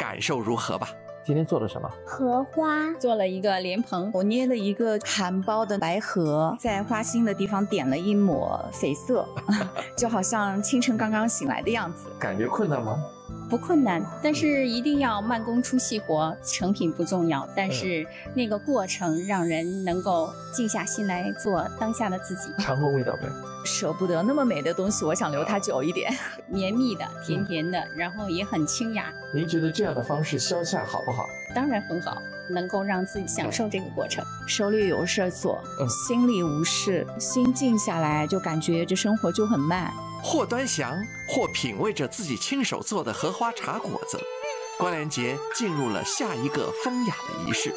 感受如何吧。 今天做了什么？ 荷花， 做了一个莲蓬，我捏了一个含苞的白荷，在花心的地方点了一抹绯色，就好像清晨刚刚醒来的样子。 感觉困难吗？ 不困难，但是一定要慢工出细活，成品不重要，但是那个过程让人能够静下心来做当下的自己。 尝过味道没？ 舍不得那么美的东西，我想留它久一点。绵密的，甜甜的，然后也很清雅。 您觉得这样的方式消夏好不好？ 当然很好，能够让自己享受这个过程。手里有事做，心里无事，心静下来，就感觉这生活就很慢。 或端详，或品味着自己亲手做的荷花茶果子，关联节进入了下一个风雅的仪式。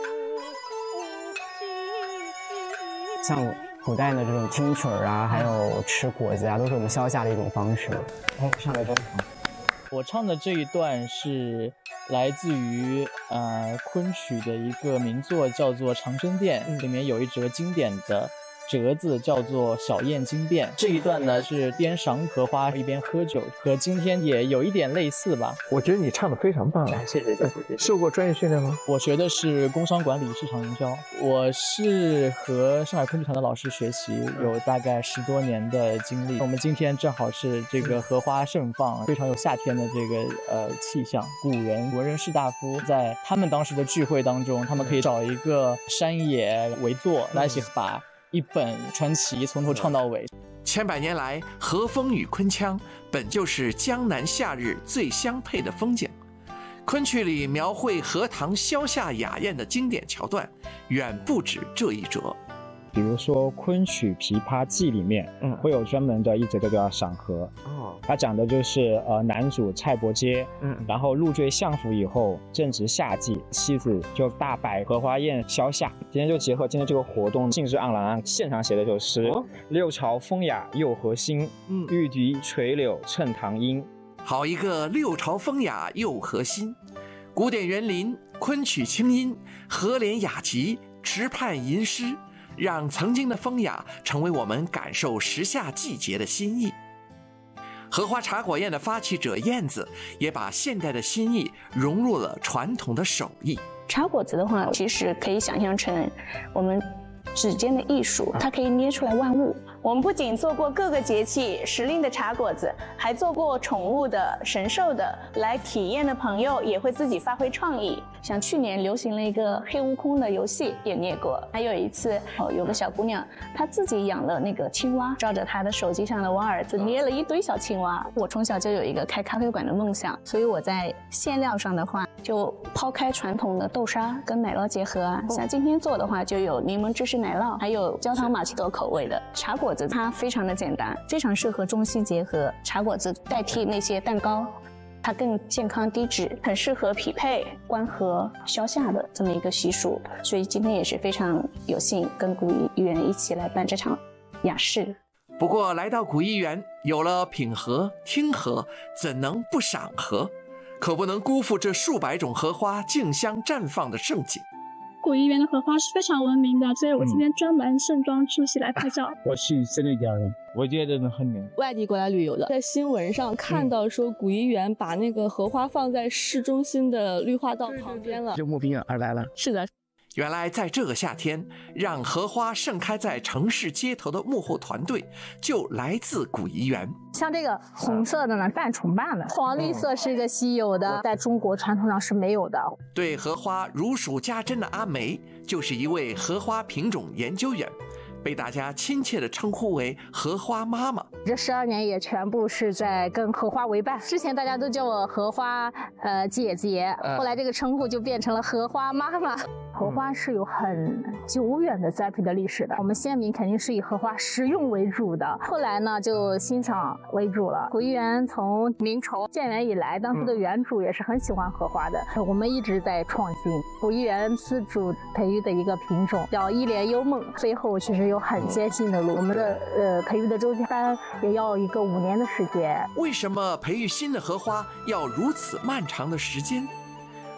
像古代的这种听曲儿啊，还有吃果子啊，都是我们消夏的一种方式。上来真好。 我唱的这一段是来自于昆曲的一个名作，叫做《长生殿》，里面有一折经典的折子叫做小燕惊变。这一段呢是边赏荷花一边喝酒，和今天也有一点类似吧。 我觉得你唱得非常棒， 谢谢。 受过专业训练吗？ 我学的是工商管理市场营销，我是和上海昆曲团的老师学习，有大概10多年的经历。我们今天正好是这个荷花盛放，非常有夏天的这个气象。古人文人士大夫在他们当时的聚会当中，他们可以找一个山野为座，来一起把一本传奇从头唱到尾。 千百年来，荷风与昆腔本就是江南夏日最相配的风景。昆曲里描绘荷塘消夏雅宴的经典桥段，远不止这一折。 比如说昆曲《琵琶记》里面，会有专门的一则叫做赏荷。它讲的就是男主蔡伯喈，然后入赘相府以后，正值夏季，妻子就大摆荷花宴消夏。今天就结合今天这个活动，兴致盎然，现场写的首诗：六朝风雅又荷馨，玉笛垂柳衬堂音。 好一个六朝风雅又荷馨，古典园林，昆曲清音，荷莲雅集，池畔吟诗，让曾经的风雅成为我们感受时下季节的心意。荷花茶果宴的发起者燕子也把现代的新意融入了传统的手艺。 茶果子的话，其实可以想象成我们指尖的艺术，它可以捏出来万物。我们不仅做过各个节气时令的茶果子，还做过宠物的、神兽的。来体验的朋友也会自己发挥创意。像去年流行了一个黑悟空的游戏，也捏过。还有一次，有个小姑娘，她自己养了那个青蛙，照着她的手机上的挖耳子捏了一堆小青蛙。我从小就有一个开咖啡馆的梦想，所以我在馅料上的话，就抛开传统的豆沙跟奶酪结合啊。像今天做的话，就有柠檬芝士奶酪，还有焦糖玛奇朵口味的茶果子。它非常的简单，非常适合中西结合。茶果子代替那些蛋糕，它更健康低脂，很适合匹配观荷消夏的这么一个习俗。所以今天也是非常有幸跟古艺园一起来办这场雅事。 不过来到古艺园，有了品荷、听荷，怎能不赏荷？可不能辜负这数百种荷花竞相绽放的盛景。 古艺园的荷花是非常闻名的，所以我今天专门盛装出席来拍照。 我是这里的人，我觉得很美。 外地过来旅游的，在新闻上看到说古艺园把那个荷花放在市中心的绿化道旁边了， 就慕名而来了。 是的。 原来在这个夏天，让荷花盛开在城市街头的幕后团队就来自古艺园。 像这个红色的呢，淡重瓣的，黄绿色是一个稀有的，在中国传统上是没有的。 对荷花如数家珍的阿梅，就是一位荷花品种研究员，被大家亲切地称呼为荷花妈妈。 这12年也全部是在跟荷花为伴。之前大家都叫我荷花姐姐，后来这个称呼就变成了荷花妈妈。荷花是有很久远的栽培的历史的，我们先民肯定是以荷花食用为主的，后来呢就欣赏为主了。古艺园从明朝建园以来，当时的园主也是很喜欢荷花的，我们一直在创新。古艺园自主培育的一个品种叫一帘幽梦，背后其实有很艰辛的路，我们的培育的周期班也要一个5年的时间。 为什么培育新的荷花要如此漫长的时间？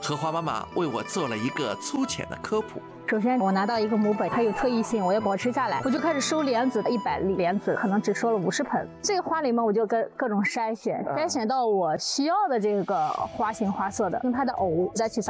荷花妈妈为我做了一个粗浅的科普。 首先，我拿到一个母本，它有特异性，我要保持下来，我就开始收莲子，100粒莲子可能只收了50盆。这个花里面我就各种筛选到我需要的这个花型花色的，用它的藕再去